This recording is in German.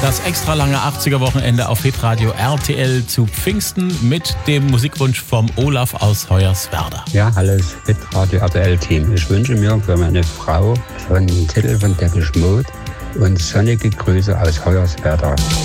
Das extra lange 80er-Wochenende auf Hitradio RTL zu Pfingsten mit dem Musikwunsch vom Olaf aus Hoyerswerda. Ja, hallo, Hitradio RTL-Team. Ich wünsche mir für meine Frau so einen Titel von Depeche Mode und sonnige Grüße aus Hoyerswerda.